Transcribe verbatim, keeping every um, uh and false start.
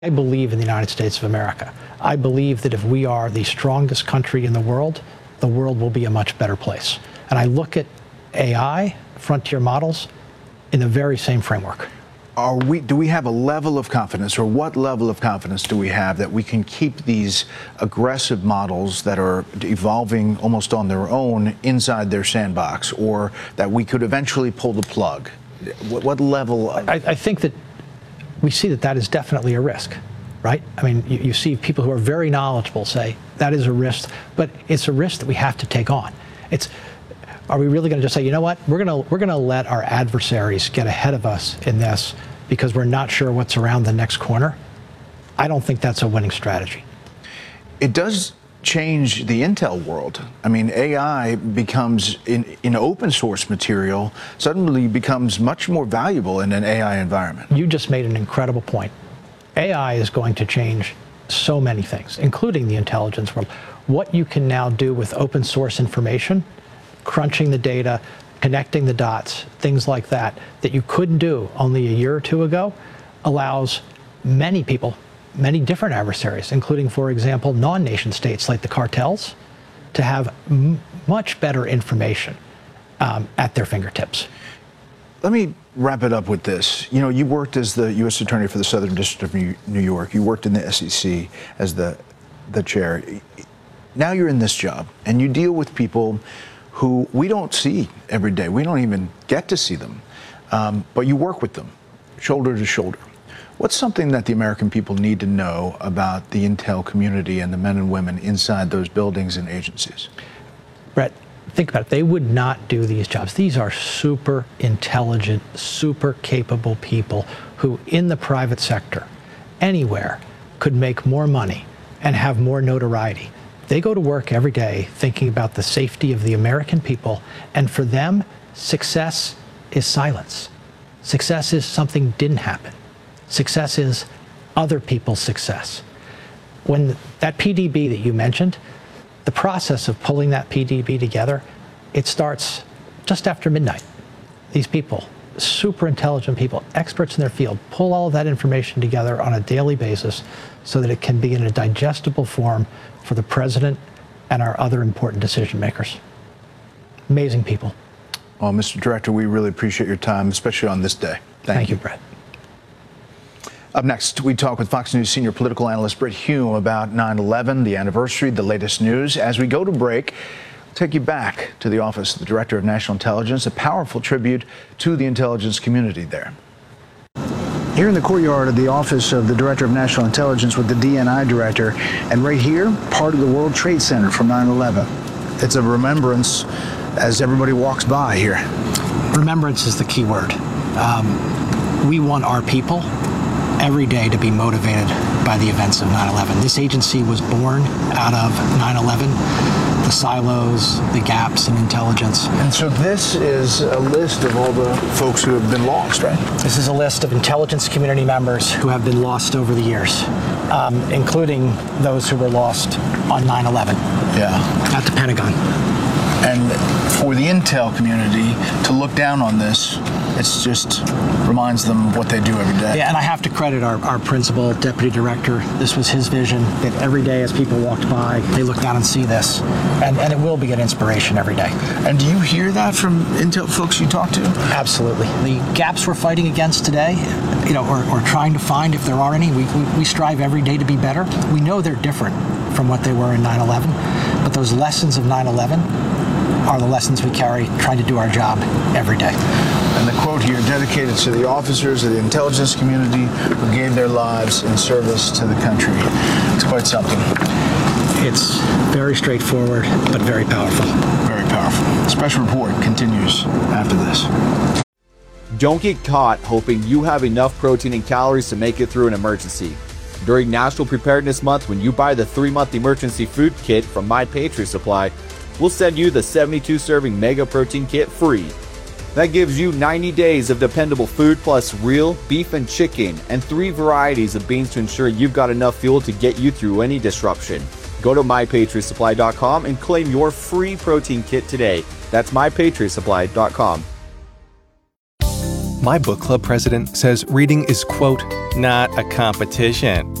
I believe in the United States of America. I believe that if we are the strongest country in the world, the world will be a much better place. And I look at A I, frontier models, in the very same framework. Are we, do we have a level of confidence, or what level of confidence do we have that we can keep these aggressive models that are evolving almost on their own inside their sandbox, or that we could eventually pull the plug? What, what level of... I, I think that we see that that is definitely a risk, right? I mean, you, you see people who are very knowledgeable say that is a risk, but it's a risk that we have to take on. It's, are we really going to just say, you know what, we're going to we're going to let our adversaries get ahead of us in this because we're not sure what's around the next corner? I don't think that's a winning strategy. It does change the intel world. I mean, A I becomes, in, in open source material, suddenly becomes much more valuable in an A I environment. You just made an incredible point. A I is going to change so many things, including the intelligence world. What you can now do with open source information, crunching the data, connecting the dots, things like that, that you couldn't do only a year or two ago, allows many people, many different adversaries, including, for example, non-nation states like the cartels, to have m much better information um, at their fingertips. Let me wrap it up with this. You know, you worked as the U S Attorney for the Southern District of New, New York. You worked in the S E C as the, the chair. Now you're in this job, and you deal with people who we don't see every day. We don't even get to see them, um, but you work with them, shoulder to shoulder. What's something that the American people need to know about the intel community and the men and women inside those buildings and agencies? Brett, think about it. They would not do these jobs. These are super intelligent, super capable people who, in the private sector, anywhere, could make more money and have more notoriety. They go to work every day thinking about the safety of the American people, and for them, success is silence. Success is something didn't happen. Success is other people's success. When that P D B that you mentioned, the process of pulling that P D B together, it starts just after midnight. These people, super intelligent people, experts in their field, pull all of that information together on a daily basis so that it can be in a digestible form for the president and our other important decision makers. Amazing people. Well, Mister Director, we really appreciate your time, especially on this day. Thank, Thank you. you, Brett. Up next, we talk with Fox News senior political analyst Brit Hume about nine eleven, the anniversary, the latest news. As we go to break, we'll take you back to the office of the Director of National Intelligence, a powerful tribute to the intelligence community there. Here in the courtyard of the office of the Director of National Intelligence with the D N I Director, and right here, part of the World Trade Center from nine eleven. It's a remembrance as everybody walks by here. Remembrance is the key word. Um, we want our people every day to be motivated by the events of nine eleven. This agency was born out of nine eleven, the silos, the gaps in intelligence. And so this is a list of all the folks who have been lost, right? This is a list of intelligence community members who have been lost over the years, um, including those who were lost on nine eleven. Yeah. At the Pentagon. And for the intel community to look down on this, it's just reminds them what they do every day. Yeah, and I have to credit our, our principal, deputy director. This was his vision, that every day as people walked by, they look down and see this. And, and it will be an inspiration every day. And do you hear that from intel folks you talk to? Absolutely. The gaps we're fighting against today, you know, or, or trying to find, if there are any, we, we, we strive every day to be better. We know they're different from what they were in nine eleven, but those lessons of nine eleven are the lessons we carry trying to do our job every day. And the quote here, dedicated to the officers of the intelligence community who gave their lives in service to the country. It's quite something. It's very straightforward, but very powerful. Very powerful. Special report continues after this. Don't get caught hoping you have enough protein and calories to make it through an emergency. During National Preparedness Month, when you buy the three-month emergency food kit from My Patriot Supply, we'll send you the seventy-two serving Mega Protein Kit free. That gives you ninety days of dependable food plus real beef and chicken and three varieties of beans to ensure you've got enough fuel to get you through any disruption. Go to my patriot supply dot com and claim your free protein kit today. That's my patriot supply dot com. My book club president says reading is, quote, not a competition.